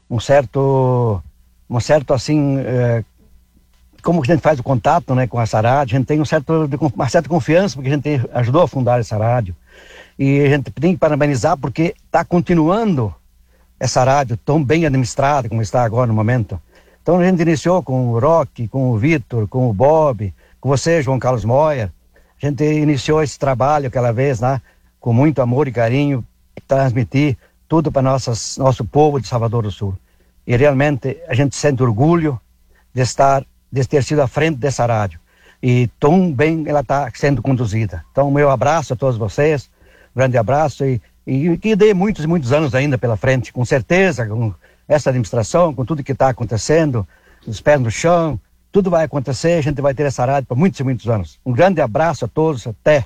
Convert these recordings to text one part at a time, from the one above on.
um certo assim, como que a gente faz o contato, né, com essa rádio. A gente tem uma certa confiança, porque a gente ajudou a fundar essa rádio. E a gente tem que parabenizar porque está continuando essa rádio tão bem administrada como está agora no momento. Então a gente iniciou com o Rock, com o Vitor, com o Bob, com você, João Carlos Moyer. A gente iniciou esse trabalho aquela vez, né, com muito amor e carinho, transmitir tudo para nosso povo de Salvador do Sul. E realmente a gente sente orgulho de ter sido à frente dessa rádio. E tão bem ela está sendo conduzida. Então, meu abraço a todos vocês, um grande abraço e que dê muitos e muitos anos ainda pela frente, com certeza, com essa administração, com tudo que está acontecendo, os pés no chão, tudo vai acontecer, a gente vai ter essa rádio por muitos e muitos anos. Um grande abraço a todos, até.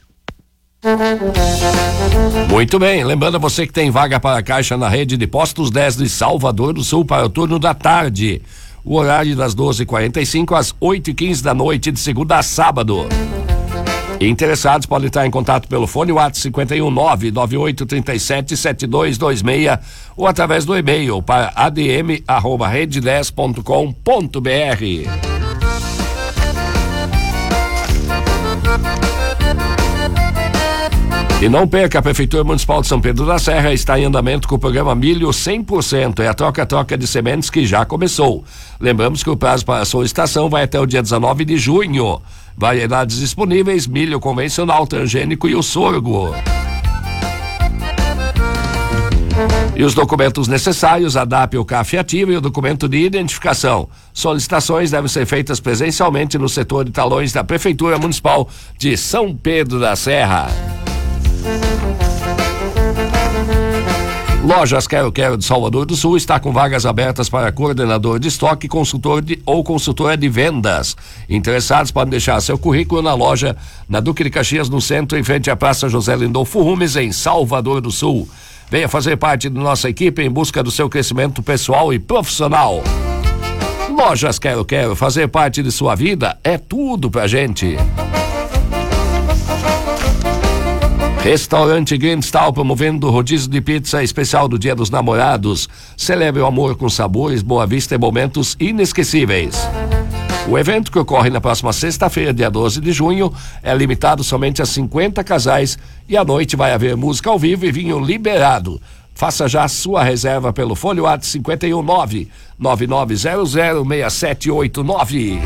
Muito bem, lembrando a você que tem vaga para a caixa na rede de postos 10 de Salvador do Sul para o turno da tarde. O horário das 12h45 às 8h15 da noite, de segunda a sábado. Interessados podem estar em contato pelo fone WhatsApp 51998377226 ou através do e-mail para adm@rede10.com.br. E não perca, a Prefeitura Municipal de São Pedro da Serra está em andamento com o programa Milho 100%. É a troca-troca de sementes que já começou. Lembramos que o prazo para a solicitação vai até o dia 19 de junho. Variedades disponíveis: milho convencional, transgênico e o sorgo. E os documentos necessários: a DAP ou CAF ativa e o documento de identificação. Solicitações devem ser feitas presencialmente no setor de talões da Prefeitura Municipal de São Pedro da Serra. Lojas Quero Quero de Salvador do Sul está com vagas abertas para coordenador de estoque, ou consultora de vendas. Interessados podem deixar seu currículo na loja na Duque de Caxias, no centro, em frente à Praça José Lindolfo Rumes, em Salvador do Sul. Venha fazer parte da nossa equipe em busca do seu crescimento pessoal e profissional. Lojas Quero Quero, fazer parte de sua vida é tudo pra gente. Restaurante Grindstall promovendo o rodízio de pizza especial do Dia dos Namorados. Celebre o amor com sabores, boa vista e momentos inesquecíveis. O evento, que ocorre na próxima sexta-feira, dia 12 de junho, é limitado somente a 50 casais e à noite vai haver música ao vivo e vinho liberado. Faça já a sua reserva pelo fone WhatsApp 519-9900-6789.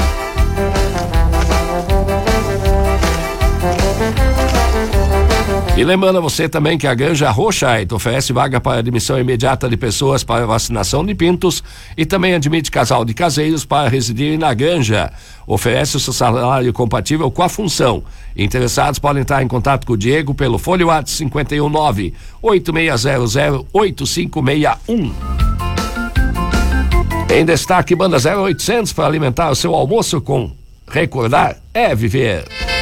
E lembrando a você também que a Granja Rochaite oferece vaga para admissão imediata de pessoas para vacinação de pintos e também admite casal de caseiros para residirem na granja. Oferece o seu salário compatível com a função. Interessados podem entrar em contato com o Diego pelo fone WhatsApp 519-8600-8561. Em destaque, banda 0800 para alimentar o seu almoço com Recordar é Viver.